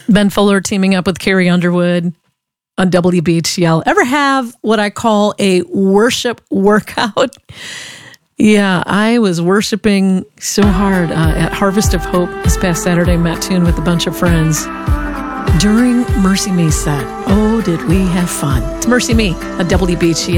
Ben Fuller teaming up with Carrie Underwood on WBHL. Ever have what I call a worship workout? Yeah, I was worshiping so hard at Harvest of Hope this past Saturday, Mattoon, with a bunch of friends. During Mercy Me set, oh, did we have fun. It's Mercy Me on WBHL.